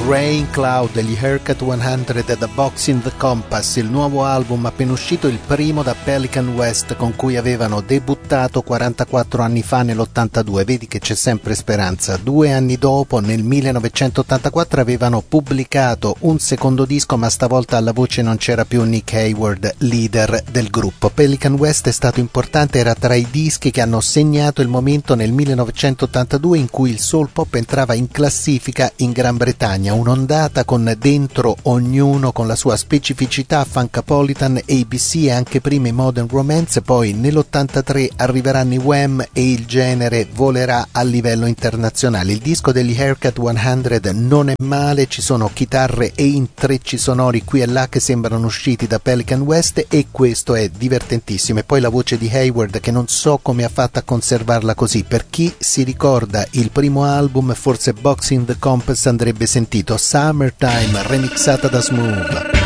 Rain Cloud degli Haircut 100 da Boxing the Compass, il nuovo album appena uscito, il primo da Pelican West, con cui avevano debuttato 44 anni fa nell'82. Vedi che c'è sempre speranza. 2 anni dopo, nel 1984, avevano pubblicato un secondo disco, ma stavolta alla voce non c'era più Nick Hayward, leader del gruppo. Pelican West è stato importante, era tra i dischi che hanno segnato il momento nel 1982 in cui il soul pop entrava in classifica in Gran Bretagna, un'ondata con dentro ognuno con la sua specificità, Funkapolitan, ABC e anche prima i Modern Romance. Poi nell'83 arriveranno i Wham e il genere volerà a livello internazionale. Il disco degli Haircut 100 non è male, ci sono chitarre e intrecci sonori qui e là che sembrano usciti da Pelican West e questo è divertentissimo. E poi la voce di Hayward, che non so come ha fatto a conservarla così. Per chi si ricorda il primo album, forse Boxing the Compass andrebbe sentito. Summertime remixata da Smooth.